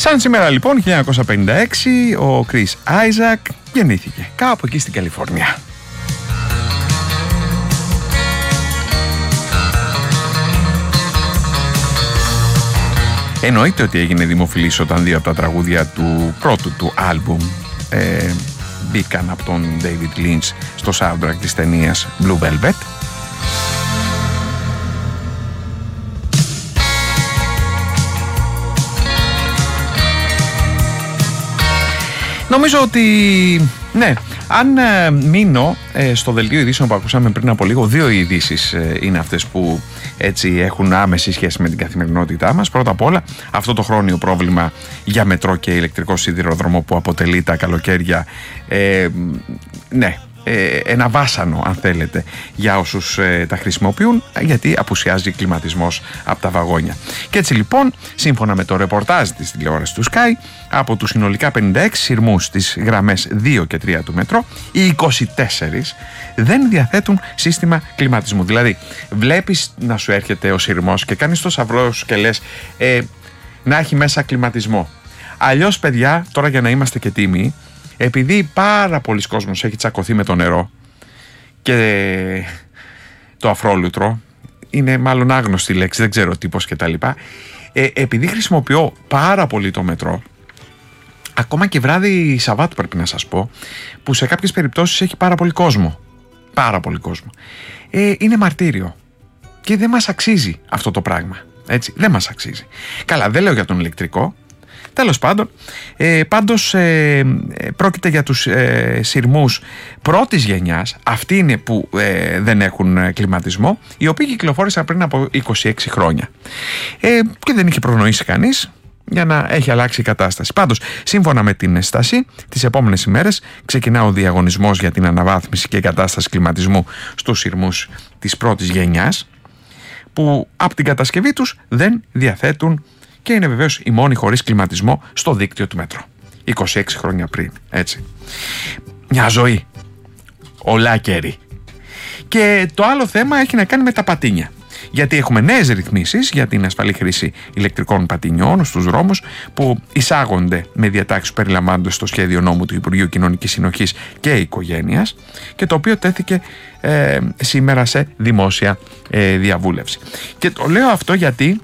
Σαν σήμερα λοιπόν 1956 ο Chris Isaac γεννήθηκε κάπου εκεί στην Καλιφόρνια. Εννοείται ότι έγινε δημοφιλής όταν δύο από τα τραγούδια του πρώτου του άλμπουμ μπήκαν από τον David Lynch στο soundtrack της ταινίας Blue Velvet. Νομίζω ότι, ναι, αν μείνω στο δελτίο ειδήσεων που ακούσαμε πριν από λίγο, δύο ειδήσεις είναι αυτές που έτσι έχουν άμεση σχέση με την καθημερινότητά μας. Πρώτα απ' όλα, αυτό το χρόνιο πρόβλημα για μετρό και ηλεκτρικό σιδηρόδρομο που αποτελεί τα καλοκαίρια, ναι, ένα βάσανο αν θέλετε για όσους τα χρησιμοποιούν, γιατί απουσιάζει κλιματισμός από τα βαγόνια. Και έτσι λοιπόν, σύμφωνα με το ρεπορτάζ της τηλεόρασης του Sky, από τους συνολικά 56 σειρμούς στις γραμμές 2 και 3 του μετρό, οι 24 δεν διαθέτουν σύστημα κλιματισμού. Δηλαδή βλέπεις να σου έρχεται ο σειρμός και κάνεις το σαυρό σου και λες να έχει μέσα κλιματισμό. Αλλιώς παιδιά, τώρα για να είμαστε και τίμοι, επειδή πάρα πολλοί κόσμος έχει τσακωθεί με το νερό και το αφρόλουτρο, είναι μάλλον άγνωστη λέξη, δεν ξέρω τύπος και τα λοιπά, επειδή χρησιμοποιώ πάρα πολύ το μετρό, ακόμα και βράδυ Σαββάτου πρέπει να σας πω, που σε κάποιες περιπτώσεις έχει πάρα πολύ κόσμο, είναι μαρτύριο και δεν μας αξίζει αυτό το πράγμα, έτσι, δεν μας αξίζει. Καλά, δεν λέω για τον ηλεκτρικό. Τέλος πάντων, πρόκειται για τους σειρμούς πρώτης γενιάς, αυτοί είναι που δεν έχουν κλιματισμό, οι οποίοι κυκλοφόρησαν πριν από 26 χρόνια. Και δεν είχε προγνωρίσει κανείς για να έχει αλλάξει η κατάσταση. Πάντως, σύμφωνα με την Στάση, τις επόμενες ημέρες ξεκινά ο διαγωνισμός για την αναβάθμιση και εγκατάσταση κλιματισμού στους σειρμούς της πρώτης γενιάς, που από την κατασκευή τους δεν διαθέτουν και είναι βεβαίως η μόνη χωρίς κλιματισμό στο δίκτυο του μετρό. 26 χρόνια πριν, έτσι. Μια ζωή. Ολάκερη. Και το άλλο θέμα έχει να κάνει με τα πατίνια. Γιατί έχουμε νέες ρυθμίσεις για την ασφαλή χρήση ηλεκτρικών πατινιών στους δρόμους που εισάγονται με διατάξεις που περιλαμβάνονται στο σχέδιο νόμου του Υπουργείου Κοινωνικής Συνοχής και Οικογένειας και το οποίο τέθηκε σήμερα σε δημόσια διαβούλευση. Και το λέω αυτό γιατί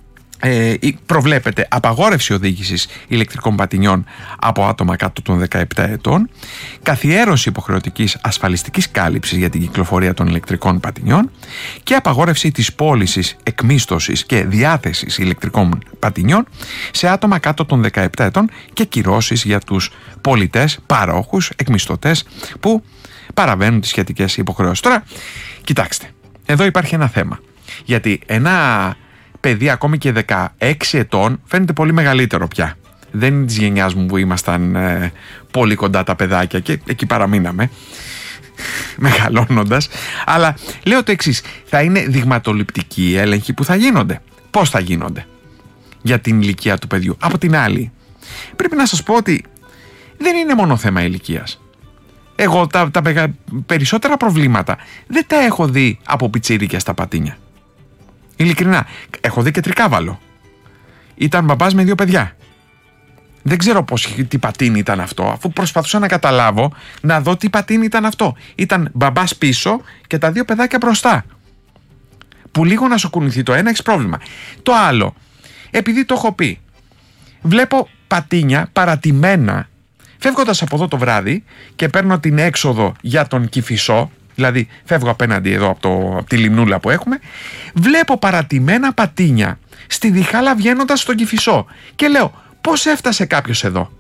προβλέπεται απαγόρευση οδήγησης ηλεκτρικών πατινιών από άτομα κάτω των 17 ετών, καθιέρωση υποχρεωτικής ασφαλιστικής κάλυψης για την κυκλοφορία των ηλεκτρικών πατινιών και απαγόρευση της πώλησης, εκμίσθωσης και διάθεσης ηλεκτρικών πατινιών σε άτομα κάτω των 17 ετών και κυρώσεις για τους πολιτές, παρόχους, εκμισθωτές που παραβαίνουν τις σχετικές υποχρεώσεις. Τώρα, κοιτάξτε, εδώ υπάρχει ένα θέμα, γιατί ένα παιδί ακόμη και 16 ετών φαίνεται πολύ μεγαλύτερο πια. Δεν είναι της γενιάς μου που ήμασταν πολύ κοντά τα παιδάκια και εκεί παραμείναμε μεγαλώνοντας. Αλλά λέω το εξής, θα είναι δειγματοληπτικοί οι έλεγχοι που θα γίνονται. Πώς θα γίνονται για την ηλικία του παιδιού? Από την άλλη, πρέπει να σας πω ότι δεν είναι μόνο θέμα ηλικίας. Εγώ τα περισσότερα προβλήματα δεν τα έχω δει από πιτσίρικια στα πατίνια. Ειλικρινά, έχω δει και τρικάβαλο. Ήταν μπαμπάς με 2 παιδιά. Δεν ξέρω τι πατίνι ήταν αυτό, αφού προσπαθούσα να καταλάβω, να δω τι πατίνι ήταν αυτό. Ήταν μπαμπάς πίσω και τα 2 παιδάκια μπροστά. Που λίγο να σου κουνηθεί το ένα, έχεις πρόβλημα. Το άλλο, επειδή το έχω πει, βλέπω πατίνια παρατημένα, φεύγοντας από εδώ το βράδυ και παίρνω την έξοδο για τον Κηφισό. Δηλαδή φεύγω απέναντι εδώ από τη λιμνούλα που έχουμε, βλέπω παρατημένα πατίνια στη διχάλα βγαίνοντας στον Κηφισό και λέω, πώς έφτασε κάποιος εδώ?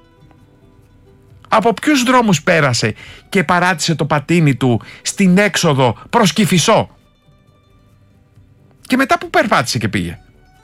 Από ποιους δρόμους πέρασε και παράτησε το πατίνι του στην έξοδο προς Κηφισό? Και μετά που περπάτησε και πήγε?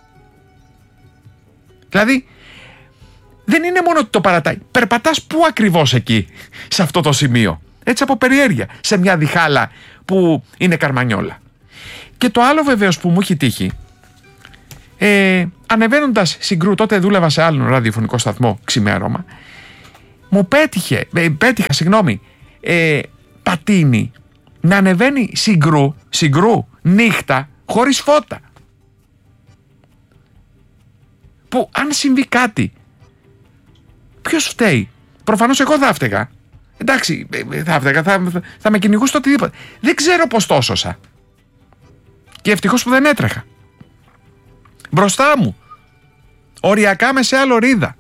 Δηλαδή δεν είναι μόνο ότι το παρατάει, περπατάς πού ακριβώς εκεί, σε αυτό το σημείο? Έτσι από περιέργεια, σε μια διχάλα που είναι καρμανιόλα. Και το άλλο βεβαίως που μου έχει τύχει, ανεβαίνοντας Συγκρού, τότε δούλευα σε άλλον ραδιοφωνικό σταθμό ξημέρωμα, μου πέτυχα πατίνι να ανεβαίνει Συγκρού νύχτα χωρίς φώτα. Που αν συμβεί κάτι ποιος φταίει? Προφανώς εγώ θα έφταιγα. Εντάξει, θα έφταιγα, θα με κυνηγούσε το οτιδήποτε. Δεν ξέρω πώς το έσωσα. Και ευτυχώς που δεν έτρεχα. Μπροστά μου. Οριακά μεσαία λωρίδα.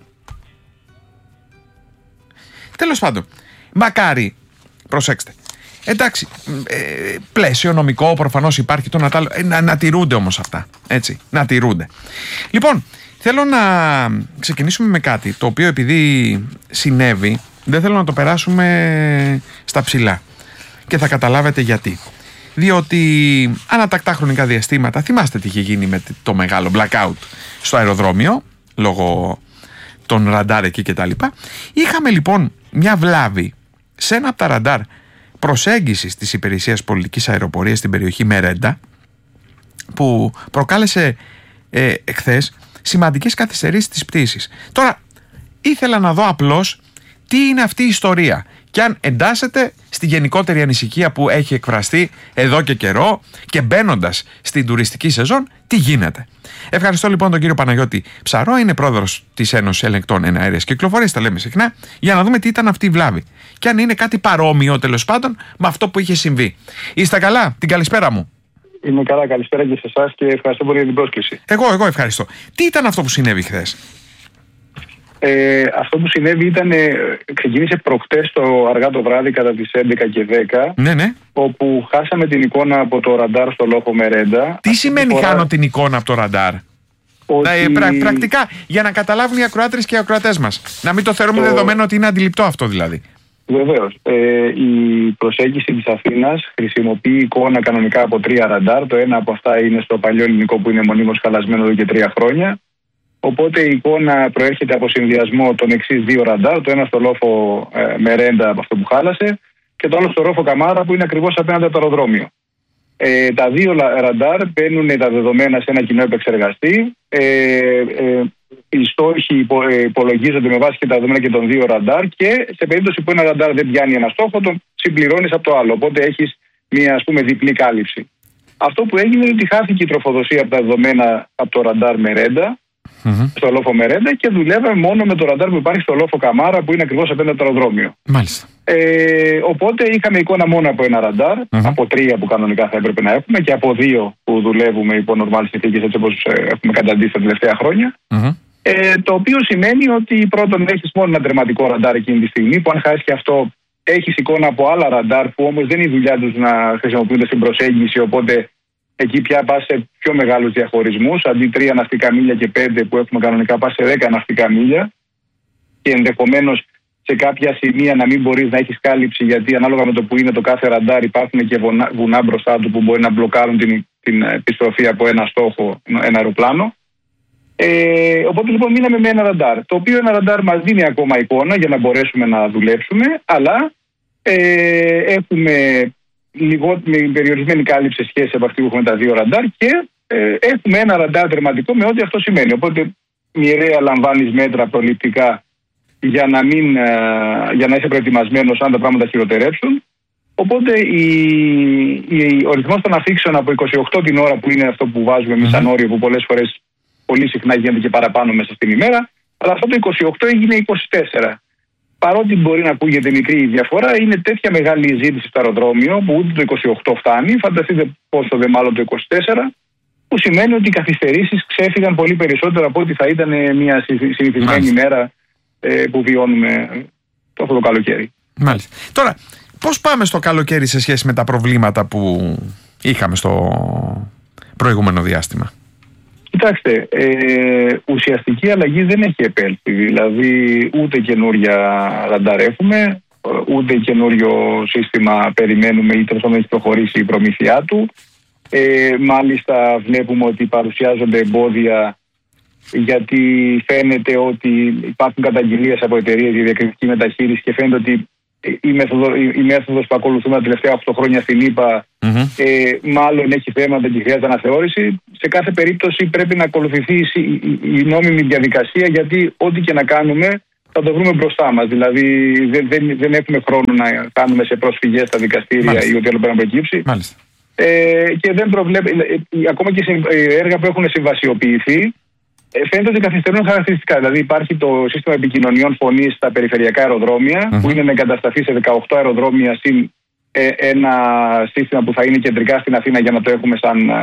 Τέλος πάντων, μακάρι, προσέξτε. Εντάξει, πλαίσιο νομικό προφανώς υπάρχει, το να τηρούνται όμως αυτά. Έτσι, να τηρούνται. Λοιπόν, θέλω να ξεκινήσουμε με κάτι το οποίο, επειδή συνέβη, δεν θέλω να το περάσουμε στα ψηλά. Και θα καταλάβετε γιατί. Διότι ανατακτά χρονικά διαστήματα, θυμάστε τι είχε γίνει με το μεγάλο blackout στο αεροδρόμιο, λόγω των ραντάρ εκεί και τα λοιπά. Είχαμε λοιπόν μια βλάβη σε ένα από τα ραντάρ προσέγγισης της υπηρεσίας πολιτικής αεροπορίας στην περιοχή Μερέντα, που προκάλεσε εχθές σημαντικές καθυστερήσεις της πτήσης. Τώρα, ήθελα να δω απλώς τι είναι αυτή η ιστορία και αν εντάσσεται στη γενικότερη ανησυχία που έχει εκφραστεί εδώ και καιρό και μπαίνοντας στην τουριστική σεζόν, τι γίνεται. Ευχαριστώ λοιπόν τον κύριο Παναγιώτη Ψαρό, είναι πρόεδρος της Ένωσης Ελεγκτών Εναέρειας Κυκλοφορίας, τα λέμε συχνά, για να δούμε τι ήταν αυτή η βλάβη και αν είναι κάτι παρόμοιο τέλος πάντων με αυτό που είχε συμβεί. Είστε καλά? Την καλησπέρα μου. Είμαι καλά, καλησπέρα και σε εσάς και ευχαριστώ πολύ για την πρόσκληση. Εγώ ευχαριστώ. Τι ήταν αυτό που συνέβη χθες? Αυτό που συνέβη ξεκίνησε προχτές αργά το βράδυ κατά τις 11 και 10, ναι. όπου χάσαμε την εικόνα από το ραντάρ στο λόφο Μερέντα. Τι σημαίνει χάνω την εικόνα από το ραντάρ? Πρακτικά, για να καταλάβουν οι ακροάτρες και οι ακροατές μας. Να μην το θεωρούμε δεδομένο ότι είναι αντιληπτό αυτό δηλαδή. Βεβαίως. Η προσέγγιση της Αθήνας χρησιμοποιεί εικόνα κανονικά από 3 ραντάρ. Το ένα από αυτά είναι στο παλιό ελληνικό που είναι μονίμως χαλασμένο εδώ και 3 χρόνια. Οπότε η εικόνα προέρχεται από συνδυασμό των εξής 2 ραντάρ. Το ένα στο λόφο Μερέντα, από αυτό που χάλασε, και το άλλο στο ρόφο Καμάρα, που είναι ακριβώς απέναντι από το αεροδρόμιο. Τα 2 ραντάρ παίρνουν τα δεδομένα σε ένα κοινό επεξεργαστή. Οι στόχοι υπολογίζονται με βάση και τα δεδομένα και των 2 ραντάρ, και σε περίπτωση που ένα ραντάρ δεν πιάνει ένα στόχο, τον συμπληρώνεις από το άλλο. Οπότε έχεις μια, ας πούμε, διπλή κάλυψη. Αυτό που έγινε είναι ότι χάθηκε η τροφοδοσία από τα δεδομένα από το ραντάρ Μερέντα, στο λόφο Μερέντα, και δουλεύαμε μόνο με το ραντάρ που υπάρχει στο λόφο Καμάρα, που είναι ακριβώς απέναντι από το αεροδρόμιο. Μάλιστα. Οπότε είχαμε εικόνα μόνο από ένα ραντάρ, από 3 που κανονικά θα έπρεπε να έχουμε, και από 2 που δουλεύουμε υπό νορμάλες συνθήκες, έτσι όπως έχουμε καταντήσει τα τελευταία χρόνια. Το οποίο σημαίνει ότι πρώτον έχεις μόνο ένα τερματικό ραντάρ εκείνη τη στιγμή, που αν χάσεις και αυτό έχεις εικόνα από άλλα ραντάρ, που όμως δεν είναι η δουλειά τους να χρησιμοποιούνται στην προσέγγιση, οπότε εκεί πια πας σε πιο μεγάλους διαχωρισμούς. Αντί 3 ναυτικά μίλια και 5 που έχουμε κανονικά, πας σε 10 ναυτικά μίλια, και ενδεχομένως σε κάποια σημεία να μην μπορείς να έχεις κάλυψη, γιατί ανάλογα με το που είναι το κάθε ραντάρ υπάρχουν και βουνά μπροστά του που μπορεί να μπλοκάρουν την επιστροφή από ένα στόχο, ένα αεροπλάνο. Οπότε λοιπόν μείναμε με ένα ραντάρ, το οποίο ένα ραντάρ μας δίνει ακόμα εικόνα για να μπορέσουμε να δουλέψουμε, αλλά έχουμε με περιορισμένη κάλυψη σε σχέση από αυτή που έχουμε τα 2 ραντάρ, και έχουμε ένα ραντάρ τερματικό με ό,τι αυτό σημαίνει. Οπότε μοιραία λαμβάνεις μέτρα προληπτικά για να είσαι προετοιμασμένος αν τα πράγματα χειροτερέψουν. Οπότε ο ρυθμός των αφήξεων από 28 την ώρα, που είναι αυτό που βάζουμε εμείς σαν όριο, που πολλές φορές πολύ συχνά γίνεται και παραπάνω μέσα στην ημέρα, αλλά αυτό το 28 έγινε 24. Παρότι μπορεί να ακούγεται μικρή η διαφορά, είναι τέτοια μεγάλη η ζήτηση στο αεροδρόμιο που ούτε το 28 φτάνει. Φανταστείτε πόσο δε μάλλον το 24, που σημαίνει ότι οι καθυστερήσεις ξέφυγαν πολύ περισσότερο από ό,τι θα ήταν μια συνηθισμένη ημέρα που βιώνουμε αυτό το καλοκαίρι. Μάλιστα. Τώρα, πώς πάμε στο καλοκαίρι σε σχέση με τα προβλήματα που είχαμε στο προηγούμενο διάστημα? Κοιτάξτε, ουσιαστική αλλαγή δεν έχει επέλθει. Δηλαδή ούτε καινούρια ραντάρ έχουμε, ούτε καινούριο σύστημα περιμένουμε, ή τέλος πάντων έχει προχωρήσει η προμήθειά του. Μάλιστα βλέπουμε ότι παρουσιάζονται εμπόδια, γιατί φαίνεται ότι υπάρχουν καταγγελίες από εταιρείες για διακριτική μεταχείριση, και φαίνεται ότι η μέθοδος που ακολουθούμε τα τελευταία 8 χρόνια στην ΕΠΑ μάλλον έχει θέματα και χρειάζεται αναθεώρηση. Σε κάθε περίπτωση πρέπει να ακολουθηθεί η νόμιμη διαδικασία, γιατί ό,τι και να κάνουμε θα το βρούμε μπροστά μας. Δηλαδή δεν έχουμε χρόνο να κάνουμε σε προσφυγές στα δικαστήρια ή ό,τι άλλο πρέπει να προκύψει. Και δεν προβλέπει, ακόμα και έργα που έχουν συμβασιοποιηθεί, Φαίνεται ότι καθυστερούν χαρακτηριστικά. Δηλαδή, υπάρχει το σύστημα επικοινωνιών φωνής στα περιφερειακά αεροδρόμια, που είναι να εγκατασταθεί σε 18 αεροδρόμια συν ένα σύστημα που θα είναι κεντρικά στην Αθήνα για να το έχουμε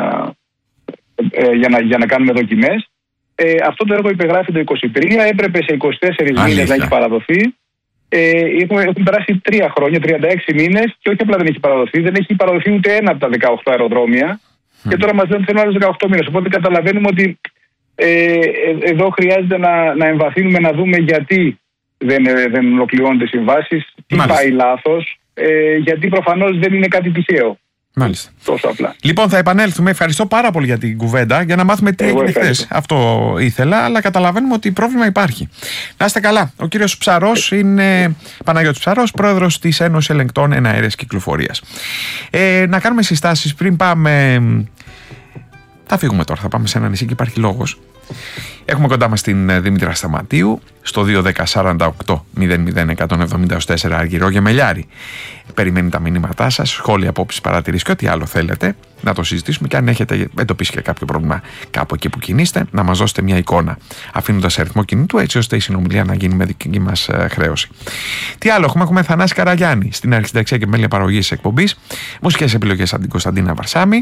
για να κάνουμε δοκιμές. Αυτό το έργο υπεγράφει το 23, έπρεπε σε 24 μήνες να έχει παραδοθεί. Έχουν περάσει 3 χρόνια, 36 μήνες, και όχι απλά δεν έχει παραδοθεί, δεν έχει παραδοθεί ούτε ένα από τα 18 αεροδρόμια. Και τώρα μας λένε ότι θέλουν άλλους 18 μήνες. Οπότε καταλαβαίνουμε ότι εδώ χρειάζεται να εμβαθύνουμε, να δούμε γιατί δεν ολοκληρώνονται οι συμβάσεις, τι πάει λάθος, γιατί προφανώς δεν είναι κάτι τυχαίο. Μάλιστα. Τόσο απλά. Λοιπόν, θα επανέλθουμε. Ευχαριστώ πάρα πολύ για την κουβέντα, για να μάθουμε τι έγινε χθες. Αυτό ήθελα, αλλά καταλαβαίνουμε ότι πρόβλημα υπάρχει. Να είστε καλά. Ο κύριος Ψαρός είναι Παναγιώτης Ψαρός, πρόεδρος της Ένωσης Ελεγκτών Εναέρειας Κυκλοφορίας. Να κάνουμε συστάσεις πριν πάμε. Θα φύγουμε τώρα, θα πάμε σε ένα νησί και υπάρχει λόγος. Έχουμε κοντά μας την Δήμητρα Σταματίου στο 210-48-00-170-4 Αργυρό Γεμελιάρη. Περιμένει τα μηνύματά σας, σχόλια, απόψεις, παρατηρήσεις και ό,τι άλλο θέλετε να το συζητήσουμε, και αν έχετε εντοπίσει και κάποιο πρόβλημα κάπου εκεί που κινείστε, να μας δώσετε μια εικόνα, αφήνοντας αριθμό κινητού, έτσι ώστε η συνομιλία να γίνει με δική μας χρέωση. Τι άλλο έχουμε? Θανάση Καραγιάννη στην αρχισυνταξία και μέλη παραγωγής της εκπομπής, μουσικές επιλογές από την Κωνσταντίνα Βαρσάμη,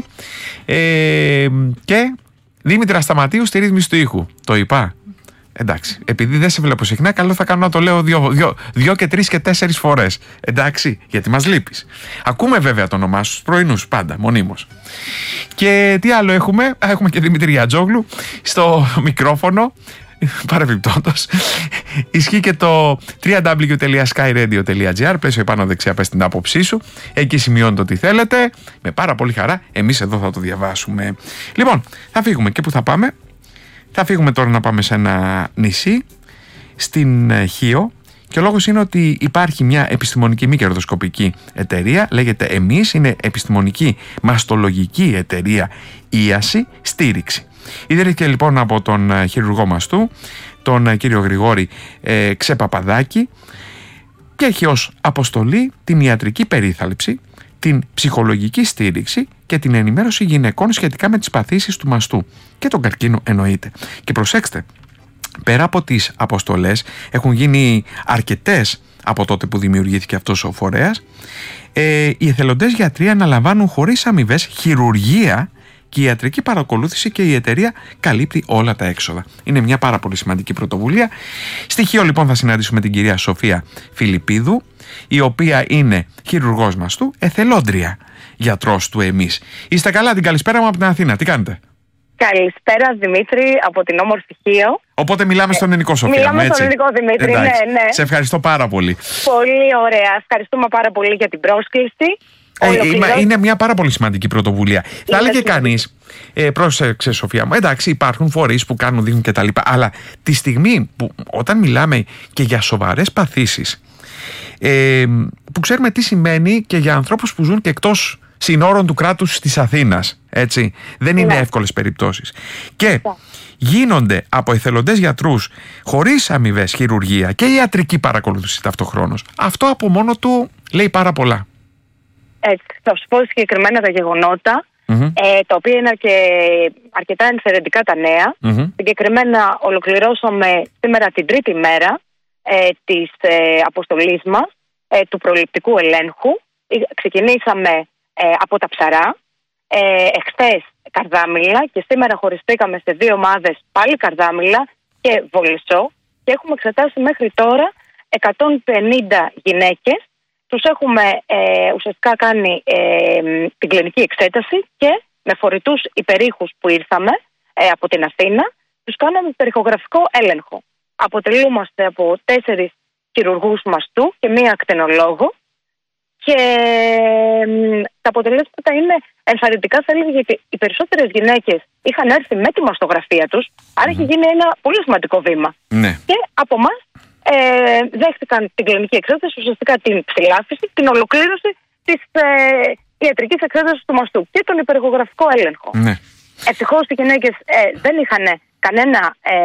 και Δήμητρα Σταματίου στη ρύθμιση του ήχου. Το είπα? Εντάξει. Επειδή δεν σε βλέπω συχνά, καλό θα κάνω να το λέω 2 και 3 και 4 φορές. Εντάξει, γιατί μας λείπεις. Ακούμε βέβαια το όνομά σου στους πρωινούς, πάντα, μονίμως. Και τι άλλο έχουμε? Έχουμε και Δημήτρη Γιατζόγλου στο μικρόφωνο. Παρεμπιπτόντως, ισχύει και το www.skyradio.gr, πλαίσιο επάνω δεξιά, πες την άποψή σου. Εκεί σημειώνετε ό,τι θέλετε. Με πάρα πολύ χαρά εμείς εδώ θα το διαβάσουμε. Λοιπόν, θα φύγουμε. Και πού θα πάμε? Θα φύγουμε τώρα να πάμε σε ένα νησί, στην Χίο. Και ο λόγος είναι ότι υπάρχει μια επιστημονική μη κερδοσκοπική εταιρεία, λέγεται ΕΜΗΣ, είναι επιστημονική μαστολογική εταιρεία Ίαση Στήριξη. Ιδρύθηκε λοιπόν από τον χειρουργό μαστού, τον κύριο Γρηγόρη Ξεπαπαδάκη, και έχει ως αποστολή την ιατρική περίθαλψη, την ψυχολογική στήριξη και την ενημέρωση γυναικών σχετικά με τις παθήσεις του μαστού και τον καρκίνο, εννοείται. Και προσέξτε, πέρα από τις αποστολές, έχουν γίνει αρκετές από τότε που δημιουργήθηκε αυτός ο φορέας. Οι εθελοντές γιατροί αναλαμβάνουν χωρίς αμοιβές χειρουργία και ιατρική παρακολούθηση, και η εταιρεία καλύπτει όλα τα έξοδα. Είναι μια πάρα πολύ σημαντική πρωτοβουλία. Στοιχείο λοιπόν θα συναντήσουμε την κυρία Σοφία Φιλιππίδου, η οποία είναι χειρουργός μαστού, εθελόντρια γιατρός του ΕΜΗΣ. Είστε καλά? Την καλησπέρα μου από την Αθήνα. Τι κάνετε? Καλησπέρα Δημήτρη από την όμορφη Χίο. Οπότε μιλάμε στον ελληνικό, Σοφία. Μιλάμε στον ελληνικό, Δημήτρη. Ναι. Σε ευχαριστώ πάρα πολύ. Πολύ ωραία. Ευχαριστούμε πάρα πολύ για την πρόσκληση. Είναι μια πάρα πολύ σημαντική πρωτοβουλία. Θα έλεγε κανείς, πρόσεξε Σοφία μου, εντάξει, υπάρχουν φορείς που κάνουν, δίνουν κτλ. Αλλά τη στιγμή που όταν μιλάμε και για σοβαρές παθήσεις, που ξέρουμε τι σημαίνει και για ανθρώπους που ζουν και εκτός συνόρων του κράτους της Αθήνας, έτσι, δεν είναι εύκολες περιπτώσεις. Και γίνονται από εθελοντές γιατρούς χωρίς αμοιβές χειρουργία και ιατρική παρακολούθηση ταυτοχρόνως. Αυτό από μόνο του λέει πάρα πολλά. Έτσι, θα σου πω συγκεκριμένα τα γεγονότα, τα οποία είναι και αρκετά ενθαρρυντικά τα νέα. Συγκεκριμένα ολοκληρώσαμε σήμερα την τρίτη μέρα της αποστολής μας, του προληπτικού ελέγχου. Ξεκινήσαμε από τα Ψαρά, εχθές Καρδάμηλα, και σήμερα χωριστήκαμε σε 2 ομάδες, πάλι Καρδάμηλα και Βολισσό, και έχουμε εξετάσει μέχρι τώρα 150 γυναίκες. Τους έχουμε ουσιαστικά κάνει την κλινική εξέταση, και με φορητούς υπερήχους που ήρθαμε από την Αθήνα, τους κάναμε περιχογραφικό έλεγχο. Αποτελούμαστε από 4 χειρουργούς μαστού και 1 ακτινολόγο, και τα αποτελέσματα είναι ενθαρρυντικά, θα έλεγα, γιατί οι περισσότερες γυναίκες είχαν έρθει με τη μαστογραφία τους, άρα έχει γίνει ένα πολύ σημαντικό βήμα. Ναι. Και από εμάς δέχτηκαν την κλινική εξέταση, ουσιαστικά την ψηλάφιση, την ολοκλήρωση της ιατρικής εξέτασης του μαστού και τον υπερηχογραφικό έλεγχο. Ναι. Ευτυχώς οι γυναίκες δεν είχαν κανένα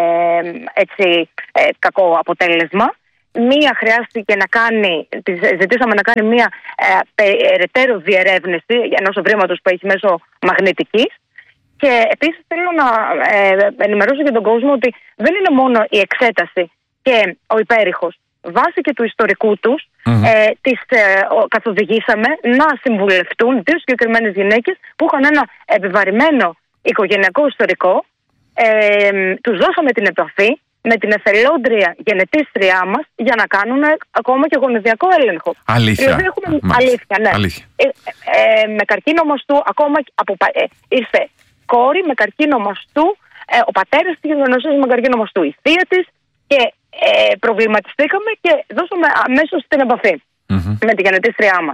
κακό αποτέλεσμα. Μία χρειάστηκε να κάνει, ζητήσαμε να κάνει μία περαιτέρω διερεύνηση ενός ευρήματος που έχει μέσω μαγνητικής, Και επίσης θέλω να ενημερώσω για τον κόσμο ότι δεν είναι μόνο η εξέταση και ο υπέρηχος. Βάσει και του ιστορικού τους, τις καθοδηγήσαμε να συμβουλευτούν 2 συγκεκριμένες γυναίκες που είχαν ένα επιβαρημένο οικογενειακό ιστορικό. Τους δώσαμε την επαφή με την εθελόντρια γενετίστριά μας για να κάνουν ακόμα και γονιδιακό έλεγχο. Αλήθεια. Δηλαδή έχουμε, αλήθεια, ναι. Αλήθεια. Με καρκίνο μαστού, ακόμα ήρθε κόρη με καρκίνο μαστού, ο πατέρας της γεννοσύνης με καρκίνο μαστού, η θεία της, και προβληματιστήκαμε και δώσαμε αμέσως την επαφή με τη γενετίστριά μας.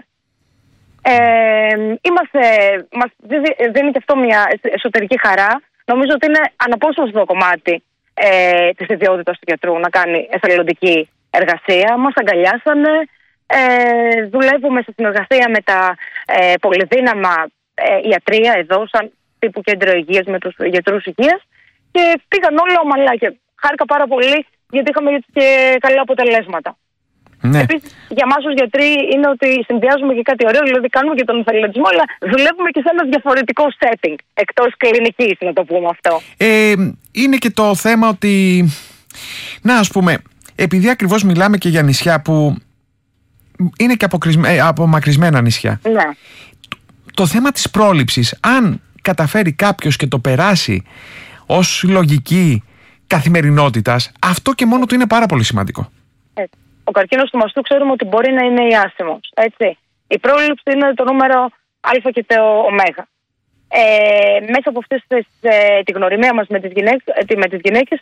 Μας δίνει και αυτό μια εσωτερική χαρά. Νομίζω ότι είναι αναπόσπαστο κομμάτι της ιδιότητας του γιατρού να κάνει εθελοντική εργασία. Μας αγκαλιάσανε. Δουλεύουμε σε συνεργασία με τα πολυδύναμα ιατρία εδώ, σαν τύπου κέντρο υγείας, με τους γιατρούς υγείας, και πήγαν όλα ομαλά και χάρηκα πάρα πολύ γιατί είχαμε και καλά αποτελέσματα. Ναι. Επίσης, για εμάς ως γιατροί είναι ότι συνδυάζουμε και κάτι ωραίο, δηλαδή κάνουμε και τον εθελοντισμό, αλλά δουλεύουμε και σε ένα διαφορετικό setting, εκτός κλινικής, να το πούμε αυτό. Είναι και το θέμα ότι, ας πούμε, επειδή ακριβώς μιλάμε και για νησιά που είναι και απομακρυσμένα νησιά, ναι. Το θέμα της πρόληψης, αν καταφέρει κάποιος και το περάσει ως λογική καθημερινότητας, αυτό και μόνο του είναι πάρα πολύ σημαντικό. Ο καρκίνος του μαστού ξέρουμε ότι μπορεί να είναι ιάσιμος, έτσι. Η πρόληψη είναι το νούμερο α και το ω. Μέσα από αυτές τη γνωριμία μας με τις γυναίκες,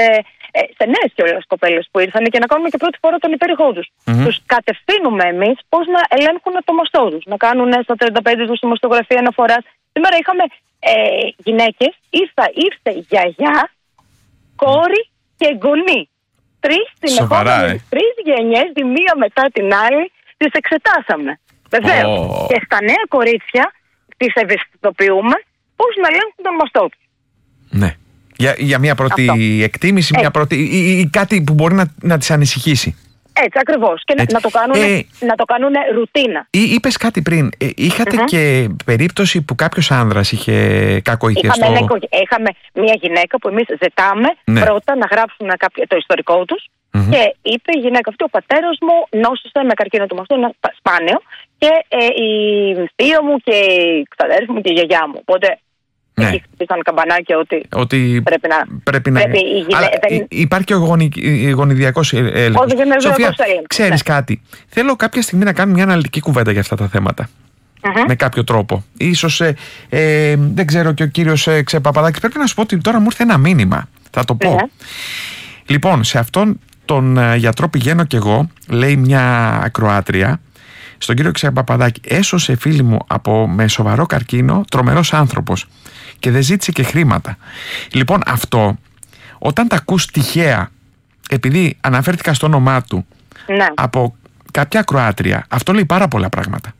σε νέες κιόλας κοπέλες που ήρθαν και να κάνουμε και πρώτη φορά τον υπέρηχό τους. Τους κατευθύνουμε εμείς πώς να ελέγχουν το μαστό τους, να κάνουν στα 35 τους τη μαστογραφία αναφοράς. Σήμερα είχαμε γυναίκες, ήρθε γιαγιά, κόρη και εγγονή. 3 συνεχόμενες, 3 γενιές, τη μία μετά την άλλη, τις εξετάσαμε. Βεβαίως. Και στα νέα κορίτσια τις ευαισθητοποιούμε πώς να ελέγχουν τον μαστό τους. Ναι. Για μια πρώτη εκτίμηση, μια πρώτη, ή κάτι που μπορεί να τις ανησυχήσει. Έτσι, ακριβώς. Και να το κάνουν ρουτίνα. Είπες κάτι πριν. Είχατε και περίπτωση που κάποιος άνδρας είχε κακοϊχιαστεί? Είχαμε μια γυναίκα που εμείς ζητάμε πρώτα να γράψουν το ιστορικό τους και είπε η γυναίκα αυτή: ο πατέρας μου νόσησε με καρκίνο του μαστού, είναι σπάνιο, και η θεία μου και η ξαδέρφη μου και η γιαγιά μου. Οπότε εκεί χτυπήσαν καμπανάκια ότι πρέπει να υπάρχει και ο γονιδιακός έλεγχος. Σοφία, ξέρεις κάτι, θέλω κάποια στιγμή να κάνουμε μια αναλυτική κουβέντα για αυτά τα θέματα. Με κάποιο τρόπο. Ίσως δεν ξέρω, και ο κύριος Ξεπαπαδάκης. Πρέπει να σου πω ότι τώρα μου ήρθε ένα μήνυμα. Θα το πω. Λοιπόν, σε αυτόν τον γιατρό πηγαίνω κι εγώ, λέει μια ακροάτρια, στον κύριο Ξεπαπαδάκη: έσωσε φίλη μου με σοβαρό καρκίνο, τρομερός άνθρωπος, και δεν ζήτησε και χρήματα. Λοιπόν, αυτό όταν τα ακούς τυχαία, επειδή αναφέρθηκα στο όνομά του από κάποια ακροάτρια, αυτό λέει πάρα πολλά πράγματα.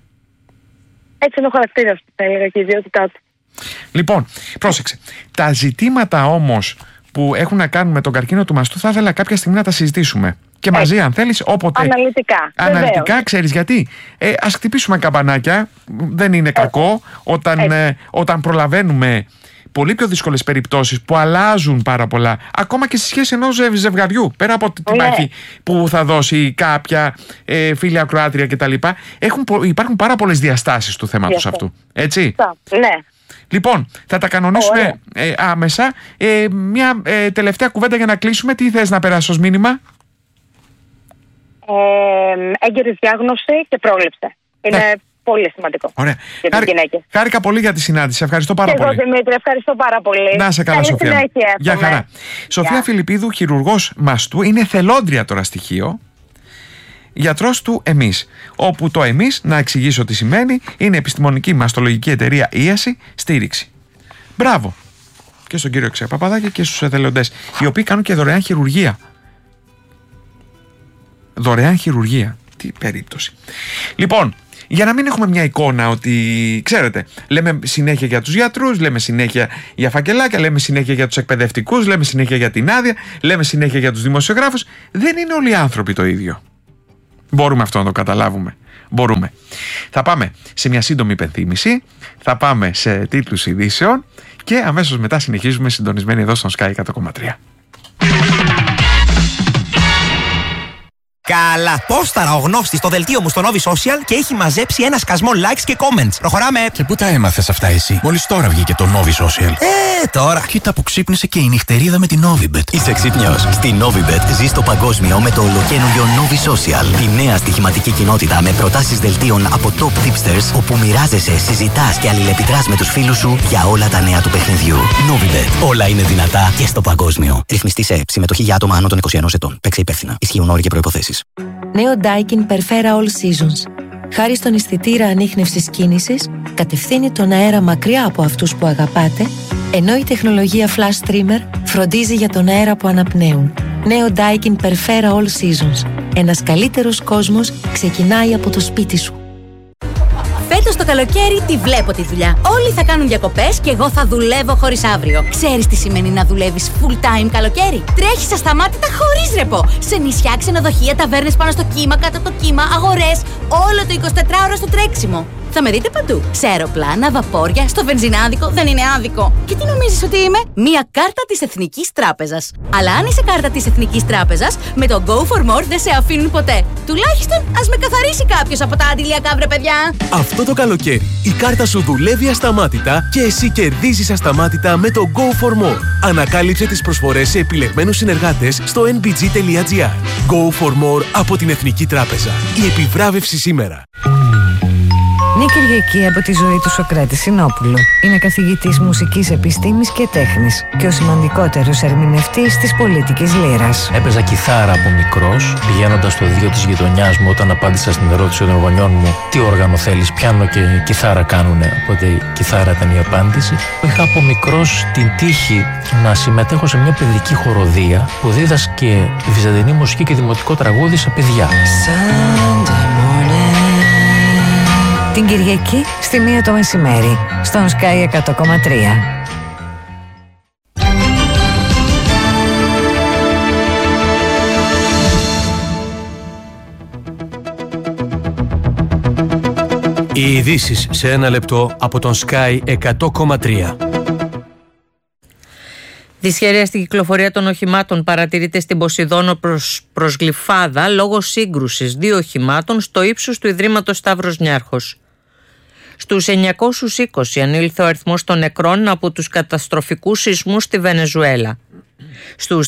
Έτσι είναι ο χαρακτήρας του, θα έλεγα, και η ιδιότητά του. Λοιπόν, πρόσεξε. Τα ζητήματα όμως που έχουν να κάνουν με τον καρκίνο του μαστού θα ήθελα κάποια στιγμή να τα συζητήσουμε. Και μαζί, αν θέλεις, όποτε. Αναλυτικά, ξέρεις γιατί. Ας χτυπήσουμε καμπανάκια. Δεν είναι κακό όταν προλαβαίνουμε πολύ πιο δύσκολες περιπτώσεις που αλλάζουν πάρα πολλά. Ακόμα και στη σχέση ενός ζευγαριού. Πέρα από την μάχη που θα δώσει κάποια φίλη ακροάτρια κτλ. Υπάρχουν πάρα πολλές διαστάσεις του θέματος αυτού. Έτσι. Ναι. Λοιπόν, θα τα κανονίσουμε άμεσα. Μια τελευταία κουβέντα για να κλείσουμε. Τι θες να περάσεις ως μήνυμα? Έγκαιρη διάγνωση και πρόληψη. Είναι πολύ σημαντικό. Ωραία. Για τις γυναίκες. Χάρηκα πολύ για τη συνάντηση. Ευχαριστώ πάρα πολύ. Εγώ, Δημήτρη, ευχαριστώ πάρα πολύ. Να σε καλά, Σοφία. Γεια χαρά. Σοφία Φιλιππίδου, χειρουργός μαστού, είναι εθελόντρια τώρα στοιχείο. Γιατρός του ΕΜΗΣ. Όπου το ΕΜΗΣ, να εξηγήσω τι σημαίνει, είναι Επιστημονική Μαστολογική Εταιρεία Ίαση Στήριξη. Μπράβο. Και στον κύριο Ξεπαπαδάκη και στους εθελοντές, οι οποίοι κάνουν και δωρεάν χειρουργία. Δωρεάν χειρουργία. Τι περίπτωση. Λοιπόν, για να μην έχουμε μια εικόνα ότι, ξέρετε, λέμε συνέχεια για τους γιατρούς, λέμε συνέχεια για φακελάκια, λέμε συνέχεια για τους εκπαιδευτικούς, λέμε συνέχεια για την άδεια, λέμε συνέχεια για τους δημοσιογράφους. Δεν είναι όλοι οι άνθρωποι το ίδιο. Μπορούμε αυτό να το καταλάβουμε? Μπορούμε. Θα πάμε σε μια σύντομη υπενθύμηση, θα πάμε σε τίτλους ειδήσεων Και αμέσως μετά συνεχίζουμε συντονισμένοι εδώ στον Sky 100,3. Καλά, πόσταρα ο γνώστης στο δελτίο μου στο Novi Social και έχει μαζέψει ένα σκασμό likes και comments. Προχωράμε. Και πού τα έμαθες αυτά εσύ? Μόλις τώρα βγήκε το Novi Social. Τώρα. Κοίτα που ξύπνησε και η νυχτερίδα με την Novibet. Είσαι ξύπνιος? Στη Novibet ζεις το παγκόσμιο με το ολοκαίνουργιο Novi Social. Τη νέα στοιχηματική κοινότητα με προτάσεις δελτίων από top tipsters, όπου μοιράζεσαι, συζητάς και αλληλεπιδράς με τους φίλους σου για όλα τα νέα του παιχνιδιού. Novibet. Όλα είναι δυνατά και στο παγκόσμιο. Ρυθμιστή σε συμμετοχή για άτομα άνω των 21 ετών. Παίξε υπεύθυνα. Ισχύουν όροι και προϋποθέσεις. Νέο Daikin Perfera All Seasons. Χάρη στον αισθητήρα ανίχνευσης κίνησης, κατευθύνει τον αέρα μακριά από αυτούς που αγαπάτε, ενώ η τεχνολογία Flash Trimmer φροντίζει για τον αέρα που αναπνέουν. Νέο Daikin Perfera All Seasons. Ένας καλύτερος κόσμος ξεκινάει από το σπίτι σου. Φέτος το καλοκαίρι τη βλέπω τη δουλειά. Όλοι θα κάνουν διακοπές και εγώ θα δουλεύω χωρίς αύριο. Ξέρεις τι σημαίνει να δουλεύεις full time καλοκαίρι? Τρέχεις ασταμάτητα χωρίς ρεπό. Σε νησιά, ξενοδοχεία, ταβέρνες πάνω στο κύμα, κάτω από το κύμα, αγορές. Όλο το 24ωρο στο τρέξιμο. Θα με δείτε παντού. Σε αεροπλάνα, βαπόρια, στο βενζινάδικο. Δεν είναι άδικο. Και τι νομίζεις ότι είμαι? Μία κάρτα της Εθνικής Τράπεζας. Αλλά αν είσαι κάρτα της Εθνικής Τράπεζας, με το Go for More δεν σε αφήνουν ποτέ. Τουλάχιστον ας με καθαρίσει κάποιος από τα αντιλιακά, βρε παιδιά. Αυτό το καλοκαίρι η κάρτα σου δουλεύει ασταμάτητα και εσύ κερδίζεις ασταμάτητα με το Go for More. Ανακάλυψε τις προσφορές σε επιλεγμένους συνεργάτες στο nbg.gr. Go for More από την Εθνική Τράπεζα. Η επιβράβευση σήμερα. Μια Κυριακή από τη ζωή του Σωκράτη Συνόπουλου. Είναι καθηγητής μουσικής επιστήμης και τέχνης και ο σημαντικότερος ερμηνευτής της πολίτικης λύρας. Έπαιζα κιθάρα από μικρός, πηγαίνοντας στο δίο της γειτονιάς μου όταν απάντησα στην ερώτηση των γονιών μου τι όργανο θέλεις, πιάνο και κιθάρα κάνουνε, οπότε η κιθάρα ήταν η απάντηση. Είχα από μικρός την τύχη να συμμετέχω σε μια παιδική χοροδία που δίδασκε βυζαντινή μουσική και δημοτικό τραγούδι σε παιδιά. Την Κυριακή στη 1 το μεσημέρι στον Sky 100,3. Οι ειδήσεις σε 1 λεπτό από τον Sky 100,3. Δυσχέρεια στην κυκλοφορία των οχημάτων παρατηρείται στην Ποσειδόνο προς Γλυφάδα λόγω σύγκρουσης 2 οχημάτων στο ύψος του Ιδρύματος Σταύρος Νιάρχος. Στους 920 ανήλθε ο αριθμός των νεκρών από τους καταστροφικούς σεισμούς στη Βενεζουέλα. Στους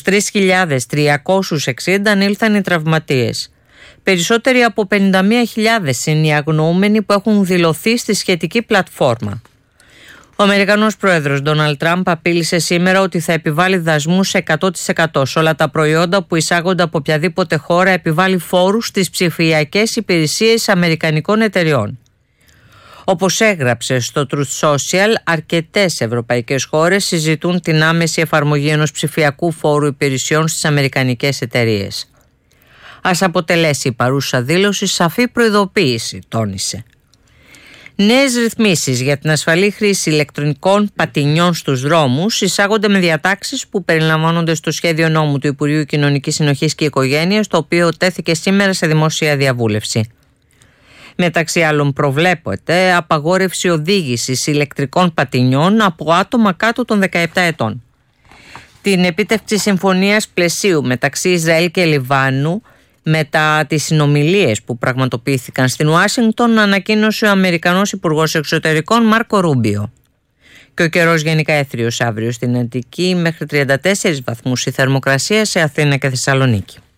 3.360 ανήλθαν οι τραυματίες. Περισσότεροι από 51.000 είναι οι αγνοούμενοι που έχουν δηλωθεί στη σχετική πλατφόρμα. Ο Αμερικανός πρόεδρος Ντόναλντ Τραμπ απείλησε σήμερα ότι θα επιβάλλει δασμούς 100% σε όλα τα προϊόντα που εισάγονται από οποιαδήποτε χώρα, επιβάλλει φόρους στις ψηφιακές υπηρεσίες αμερικανικών εταιριών. Όπως έγραψε στο Truth Social, αρκετές ευρωπαϊκές χώρες συζητούν την άμεση εφαρμογή ενός ψηφιακού φόρου υπηρεσιών στις αμερικανικές εταιρείες. Ας αποτελέσει η παρούσα δήλωση σαφή προειδοποίηση, τόνισε. Νέες ρυθμίσεις για την ασφαλή χρήση ηλεκτρονικών πατινιών στους δρόμους εισάγονται με διατάξεις που περιλαμβάνονται στο σχέδιο νόμου του Υπουργείου Κοινωνικής Συνοχής και Οικογένειας, το οποίο τέθηκε σήμερα σε δημόσια διαβούλευση. Μεταξύ άλλων προβλέπεται απαγόρευση οδήγησης ηλεκτρικών πατινιών από άτομα κάτω των 17 ετών. Την επίτευξη συμφωνίας πλαισίου μεταξύ Ισραήλ και Λιβάνου μετά τις συνομιλίες που πραγματοποιήθηκαν στην Ουάσιγκτον ανακοίνωσε ο Αμερικανός Υπουργός Εξωτερικών Μάρκο Ρούμπιο. Και ο καιρός γενικά έθριος αύριο στην Αττική, μέχρι 34 βαθμούς η θερμοκρασία σε Αθήνα και Θεσσαλονίκη.